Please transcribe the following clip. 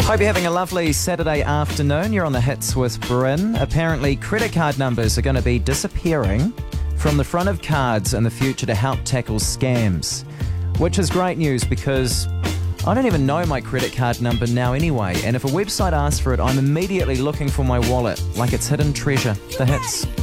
Hope you're having a lovely Saturday afternoon. You're on the hits with Bryn. Apparently, credit card numbers are going to be disappearing from the front of cards in the future to help tackle scams, which is great news because I don't even know my credit card number now anyway. And if a website asks for it, I'm immediately looking for my wallet like it's hidden treasure. The hits.